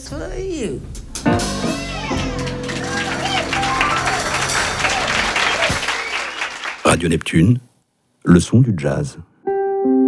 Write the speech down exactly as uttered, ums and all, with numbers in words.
for you. Radio Neptune, le son du jazz.